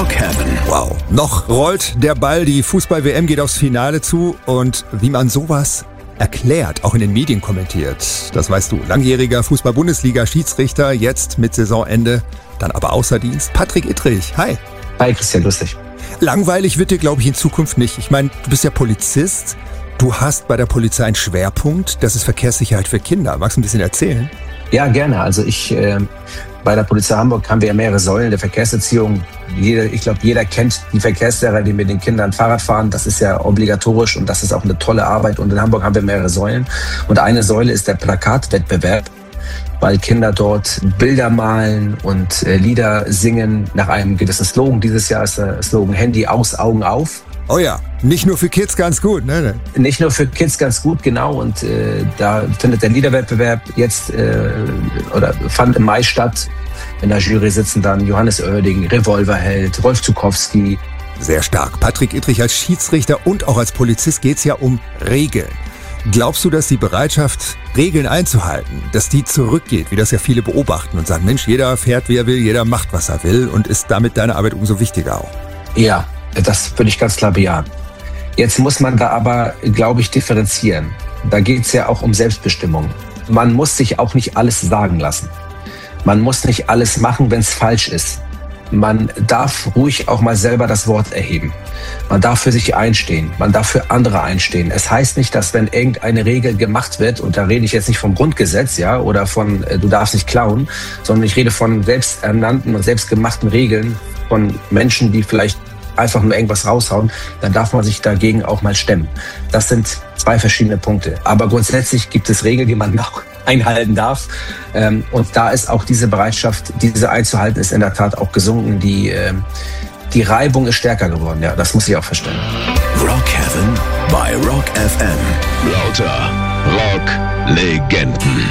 Rock Heaven. Wow. Noch rollt der Ball, die Fußball-WM geht aufs Finale zu und wie man sowas erklärt, auch in den Medien kommentiert. Das weißt du. Langjähriger Fußball-Bundesliga-Schiedsrichter, jetzt mit Saisonende, dann aber außer Dienst. Patrick Ittrich, hi. Hi Christian, lustig. Langweilig wird dir, glaube ich, in Zukunft nicht. Ich meine, du bist ja Polizist. Du hast bei der Polizei einen Schwerpunkt. Das ist Verkehrssicherheit für Kinder. Magst du ein bisschen erzählen? Ja, gerne. Also bei der Polizei Hamburg haben wir ja mehrere Säulen der Verkehrserziehung. Ich glaube, jeder kennt die Verkehrslehrer, die mit den Kindern Fahrrad fahren. Das ist ja obligatorisch und das ist auch eine tolle Arbeit. Und in Hamburg haben wir mehrere Säulen. Und eine Säule ist der Plakatwettbewerb, weil Kinder dort Bilder malen und Lieder singen nach einem gewissen Slogan. Dieses Jahr ist der Slogan Handy aus, Augen auf. Oh ja, nicht nur für Kids ganz gut, ne? Nicht nur für Kids ganz gut, genau. Und da findet der Liederwettbewerb jetzt oder fand im Mai statt. In der Jury sitzen dann Johannes Oerding, Revolverheld, Rolf Zukowski. Sehr stark. Patrick Ittrich als Schiedsrichter und auch als Polizist geht's ja um Regeln. Glaubst du, dass die Bereitschaft, Regeln einzuhalten, dass die zurückgeht, wie das ja viele beobachten und sagen, Mensch, jeder fährt, wie er will, jeder macht, was er will und ist damit deine Arbeit umso wichtiger auch? Ja, das würde ich ganz klar bejahen. Jetzt muss man da aber, glaube ich, differenzieren. Da geht es ja auch um Selbstbestimmung. Man muss sich auch nicht alles sagen lassen. Man muss nicht alles machen, wenn es falsch ist. Man darf ruhig auch mal selber das Wort erheben. Man darf für sich einstehen. Man darf für andere einstehen. Es heißt nicht, dass wenn irgendeine Regel gemacht wird, und da rede ich jetzt nicht vom Grundgesetz, ja, oder von du darfst nicht klauen, sondern ich rede von selbsternannten und selbstgemachten Regeln von Menschen, die vielleicht einfach nur irgendwas raushauen, dann darf man sich dagegen auch mal stemmen. Das sind zwei verschiedene Punkte. Aber grundsätzlich gibt es Regeln, die man auch einhalten darf. Und da ist auch diese Bereitschaft, diese einzuhalten, ist in der Tat auch gesunken. Die Reibung ist stärker geworden. Ja, das muss ich auch verstehen. Rock Heaven bei Rock FM. Lauter Rock-Legenden.